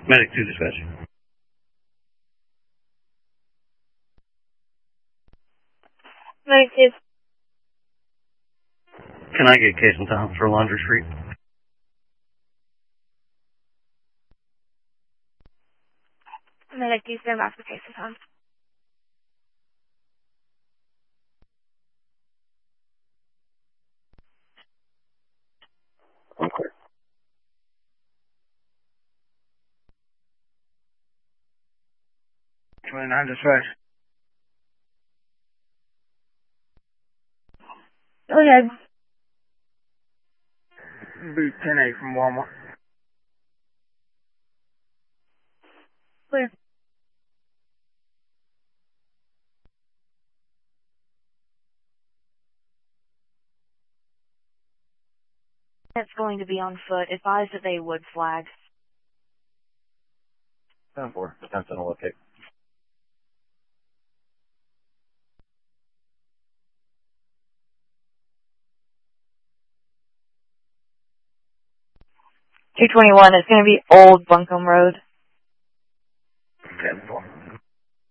Medic 2 dispatch. Medic 2. Can I get case in town for Laundry Street? Medic 2, stand by for case in town. I'm clear. 29 dispatch. Go ahead. Boot 10-8 from Walmart. Clear. That's going to be on foot. Advise that they would flag. 10-4. 10 cent locate. $221. It's going to be Old Buncombe Road. 10-4.